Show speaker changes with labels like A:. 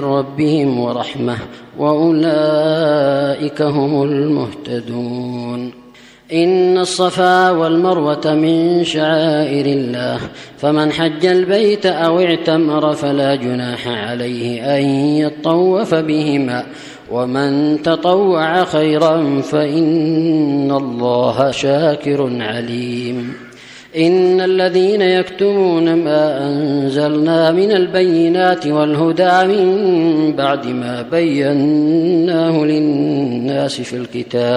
A: ربهم ورحمة وأولئك هم المهتدون. إن الصفا والمروة من شعائر الله فمن حج البيت أو اعتمر فلا جناح عليه أن يطوف بهما ومن تطوع خيرا فإن الله شاكر عليم. إن الذين يكتمون ما أنزلنا من البينات والهدى من بعد ما بيناه للناس في الكتاب